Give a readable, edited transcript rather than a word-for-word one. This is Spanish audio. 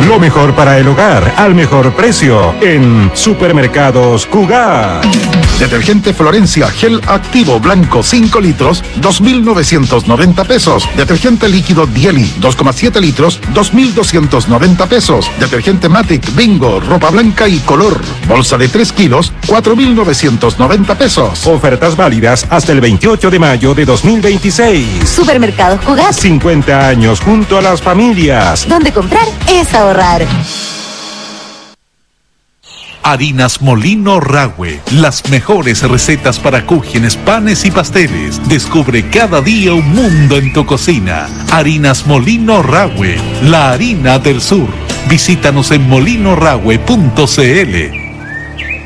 Lo mejor para el hogar, al mejor precio, en Supermercados Cugat. Detergente Florencia Gel Activo Blanco 5 litros, 2.990 pesos. Detergente líquido Dieli 2,7 litros, 2.290 pesos. Detergente Matic Bingo, ropa blanca y color, bolsa de 3 kilos, 4.990 pesos. Ofertas válidas hasta el 28 de mayo de 2026. Supermercados Cugat. 50 años junto a las familias. Donde comprar es ahorrar. Harinas Molino Rahue, las mejores recetas para cúgenes, panes y pasteles. Descubre cada día un mundo en tu cocina. Harinas Molino Rahue, la harina del sur. Visítanos en molinorahue.cl.